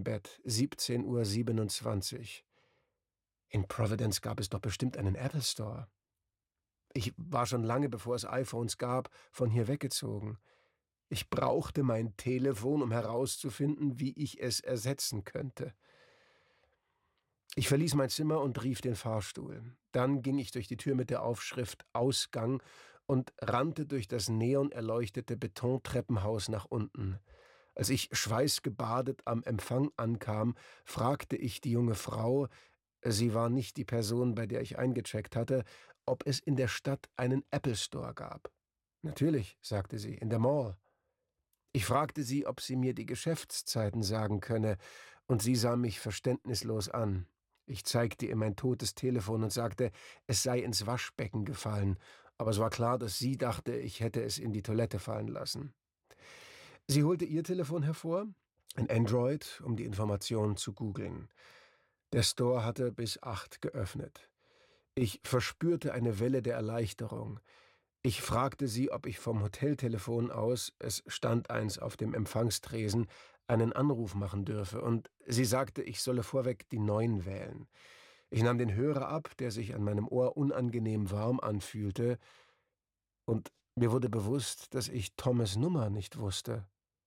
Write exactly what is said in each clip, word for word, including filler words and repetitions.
im Bett, siebzehn Uhr siebenundzwanzig. In Providence gab es doch bestimmt einen Apple Store. Ich war schon lange, bevor es iPhones gab, von hier weggezogen. Ich brauchte mein Telefon, um herauszufinden, wie ich es ersetzen könnte. Ich verließ mein Zimmer und rief den Fahrstuhl. Dann ging ich durch die Tür mit der Aufschrift Ausgang und rannte durch das neonerleuchtete Betontreppenhaus nach unten. Als ich schweißgebadet am Empfang ankam, fragte ich die junge Frau, sie war nicht die Person, bei der ich eingecheckt hatte, ob es in der Stadt einen Apple Store gab. »Natürlich«, sagte sie, »in der Mall.« Ich fragte sie, ob sie mir die Geschäftszeiten sagen könne, und sie sah mich verständnislos an. Ich zeigte ihr mein totes Telefon und sagte, es sei ins Waschbecken gefallen, aber es war klar, dass sie dachte, ich hätte es in die Toilette fallen lassen. Sie holte ihr Telefon hervor, ein Android, um die Informationen zu googeln. Der Store hatte bis acht geöffnet. Ich verspürte eine Welle der Erleichterung. Ich fragte sie, ob ich vom Hoteltelefon aus, es stand eins auf dem Empfangstresen, einen Anruf machen dürfe, und sie sagte, ich solle vorweg die neun wählen. Ich nahm den Hörer ab, der sich an meinem Ohr unangenehm warm anfühlte, und mir wurde bewusst, dass ich Thomas' Nummer nicht wusste.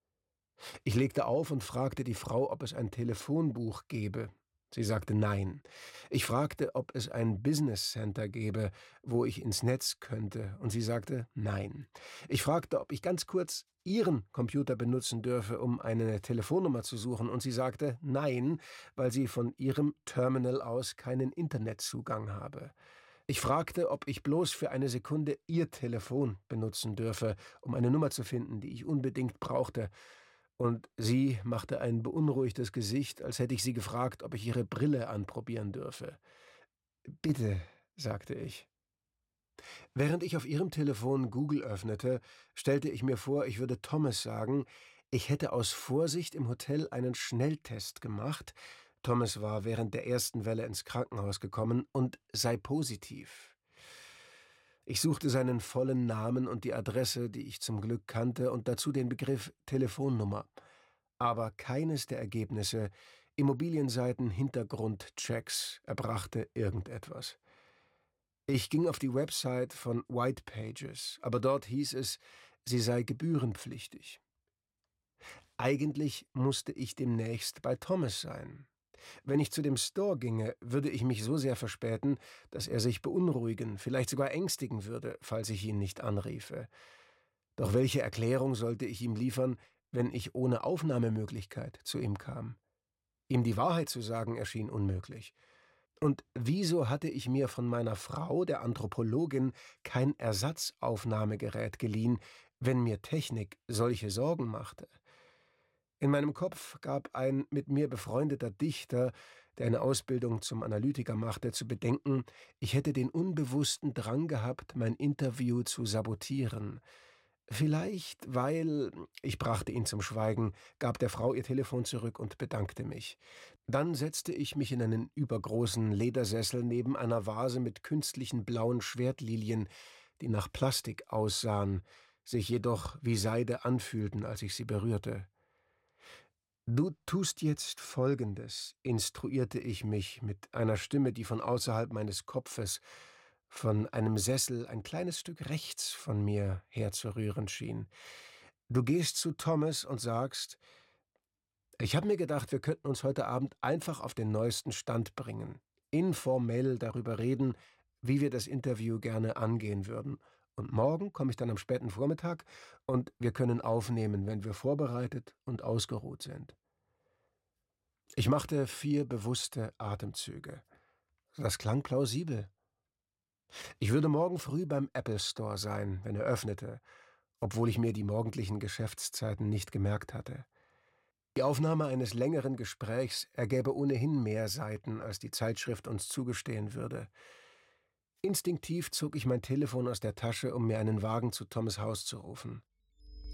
Ich legte auf und fragte die Frau, ob es ein Telefonbuch gebe. Sie sagte nein. Ich fragte, ob es ein Business Center gäbe, wo ich ins Netz könnte, und sie sagte nein. Ich fragte, ob ich ganz kurz ihren Computer benutzen dürfe, um eine Telefonnummer zu suchen, und sie sagte nein, weil sie von ihrem Terminal aus keinen Internetzugang habe. Ich fragte, ob ich bloß für eine Sekunde ihr Telefon benutzen dürfe, um eine Nummer zu finden, die ich unbedingt brauchte, und sie machte ein beunruhigtes Gesicht, als hätte ich sie gefragt, ob ich ihre Brille anprobieren dürfe. »Bitte«, sagte ich. Während ich auf ihrem Telefon Google öffnete, stellte ich mir vor, ich würde Thomas sagen, ich hätte aus Vorsicht im Hotel einen Schnelltest gemacht, Thomas war während der ersten Welle ins Krankenhaus gekommen und sei positiv. Ich suchte seinen vollen Namen und die Adresse, die ich zum Glück kannte, und dazu den Begriff Telefonnummer. Aber keines der Ergebnisse, Immobilienseiten, Hintergrundchecks, erbrachte irgendetwas. Ich ging auf die Website von White Pages, aber dort hieß es, sie sei gebührenpflichtig. Eigentlich musste ich demnächst bei Thomas sein. Wenn ich zu dem Store ginge, würde ich mich so sehr verspäten, dass er sich beunruhigen, vielleicht sogar ängstigen würde, falls ich ihn nicht anriefe. Doch welche Erklärung sollte ich ihm liefern, wenn ich ohne Aufnahmemöglichkeit zu ihm kam? Ihm die Wahrheit zu sagen, erschien unmöglich. Und wieso hatte ich mir von meiner Frau, der Anthropologin, kein Ersatzaufnahmegerät geliehen, wenn mir Technik solche Sorgen machte? In meinem Kopf gab ein mit mir befreundeter Dichter, der eine Ausbildung zum Analytiker machte, zu bedenken, ich hätte den unbewussten Drang gehabt, mein Interview zu sabotieren. Vielleicht, weil, ich brachte ihn zum Schweigen, gab der Frau ihr Telefon zurück und bedankte mich. Dann setzte ich mich in einen übergroßen Ledersessel neben einer Vase mit künstlichen blauen Schwertlilien, die nach Plastik aussahen, sich jedoch wie Seide anfühlten, als ich sie berührte. »Du tust jetzt Folgendes«, instruierte ich mich mit einer Stimme, die von außerhalb meines Kopfes, von einem Sessel ein kleines Stück rechts von mir herzurühren schien. »Du gehst zu Thomas und sagst, ich habe mir gedacht, wir könnten uns heute Abend einfach auf den neuesten Stand bringen, informell darüber reden, wie wir das Interview gerne angehen würden. Und morgen komme ich dann am späten Vormittag und wir können aufnehmen, wenn wir vorbereitet und ausgeruht sind.« Ich machte vier bewusste Atemzüge. Das klang plausibel. Ich würde morgen früh beim Apple Store sein, wenn er öffnete, obwohl ich mir die morgendlichen Geschäftszeiten nicht gemerkt hatte. Die Aufnahme eines längeren Gesprächs ergäbe ohnehin mehr Seiten, als die Zeitschrift uns zugestehen würde. Instinktiv zog ich mein Telefon aus der Tasche, um mir einen Wagen zu Thomas' Haus zu rufen.